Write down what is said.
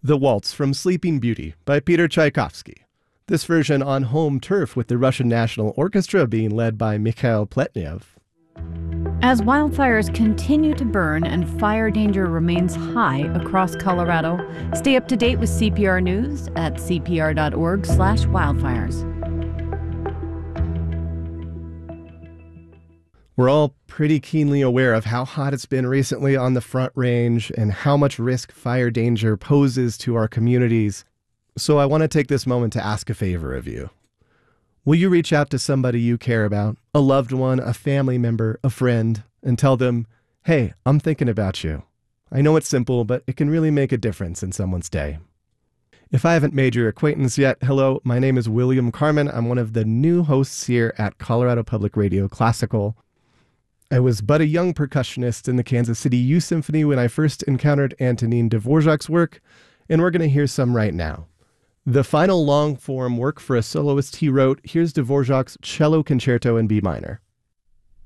The Waltz from Sleeping Beauty by Peter Tchaikovsky. This version on home turf with the Russian National Orchestra being led by Mikhail Pletnev. As wildfires continue to burn and fire danger remains high across Colorado, stay up to date with CPR News at cpr.org/wildfires. We're all pretty keenly aware of how hot it's been recently on the Front Range and how much risk fire danger poses to our communities. So I want to take this moment to ask a favor of you. Will you reach out to somebody you care about, a loved one, a family member, a friend, and tell them, hey, I'm thinking about you. I know it's simple, but it can really make a difference in someone's day. If I haven't made your acquaintance yet, hello, my name is William Carmen. I'm one of the new hosts here at Colorado Public Radio Classical. I was but a young percussionist in the Kansas City Youth Symphony when I first encountered Antonin Dvorak's work, and we're going to hear some right now. The final long-form work for a soloist he wrote, here's Dvorak's Cello Concerto in B minor.